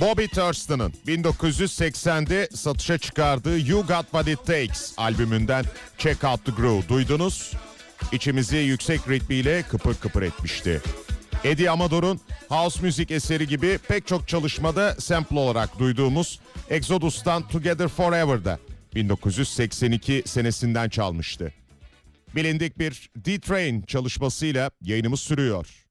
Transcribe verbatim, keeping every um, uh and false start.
Bobby Thurston'ın bin dokuz yüz seksende satışa çıkardığı You Got What It Takes albümünden Check Out The Groove duydunuz. İçimizi yüksek ritmiyle kıpır kıpır etmişti. Eddie Amador'un house müzik eseri gibi pek çok çalışmada sample olarak duyduğumuz Exodus'tan Together Forever'da bin dokuz yüz seksen iki senesinden çalmıştı. Bilindik bir D-Train çalışmasıyla yayınımız sürüyor.